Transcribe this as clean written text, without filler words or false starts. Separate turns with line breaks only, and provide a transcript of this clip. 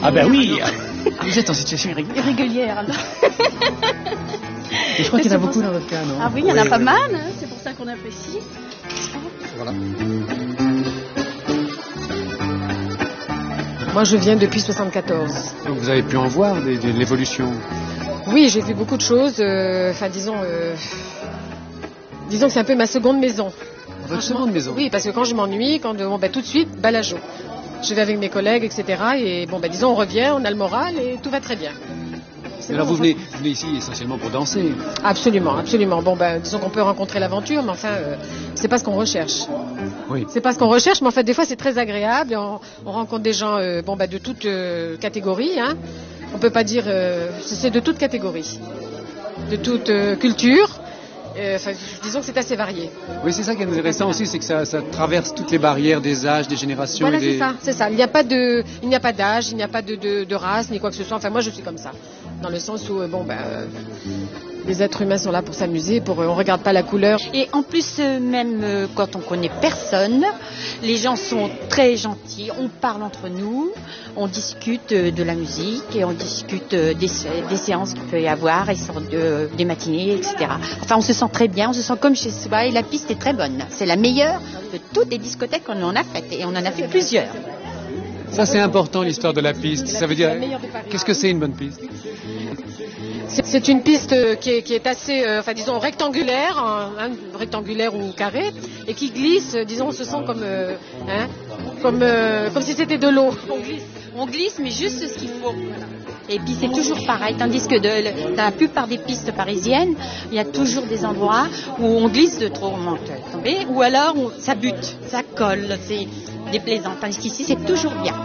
Ah ben oui. Vous êtes en situation
irrégulière. Alors.
Et je crois qu'il y en a beaucoup dans votre cas, non?
Ah oui, il y en a pas mal, hein, c'est pour ça qu'on apprécie.
Voilà.
Moi, je viens depuis 74.
Donc vous avez pu en voir de l'évolution?
Oui, j'ai vu beaucoup de choses. Disons que c'est un peu ma seconde maison.
Votre seconde maison?
Oui, parce que quand je m'ennuie, tout de suite, Balajo. Je vais avec mes collègues, etc. Et disons, on revient, on a le moral et tout va très bien.
Alors vous venez ici essentiellement pour danser?
Absolument, absolument. Disons qu'on peut rencontrer l'aventure, mais enfin, c'est pas ce qu'on recherche.
Oui.
C'est pas ce qu'on recherche, mais en fait, des fois, c'est très agréable. Et on rencontre des gens, de toutes catégories. Hein. On peut pas dire, c'est de toute catégorie, de toute culture. Disons que c'est assez varié.
Oui, c'est ça qui est intéressant aussi, c'est que ça traverse toutes les barrières des âges, des générations.
Voilà, c'est ça. Il n'y a pas d'âge, il n'y a pas de race, ni quoi que ce soit. Enfin, moi, je suis comme ça. Dans le sens où, les êtres humains sont là pour s'amuser, on regarde pas la couleur.
Et en plus, même quand on connaît personne, les gens sont très gentils, on parle entre nous, on discute de la musique et on discute des séances qu'il peut y avoir, et des matinées, etc. Enfin, on se sent très bien, on se sent comme chez soi et la piste est très bonne. C'est la meilleure de toutes les discothèques qu'on en a faites et on en a fait plusieurs.
Ça, c'est important, l'histoire de la piste. Ça veut dire, qu'est-ce que c'est une bonne piste?
C'est une piste qui est assez, rectangulaire, rectangulaire ou carré, et qui glisse, disons, on se sent comme si c'était de l'eau.
On glisse, mais juste ce qu'il faut. Et puis c'est toujours pareil, tandis que dans la plupart des pistes parisiennes, il y a toujours des endroits où on glisse de trop, on tomber, ou alors ça bute, ça colle, c'est déplaisant. Tandis qu'ici, c'est toujours bien.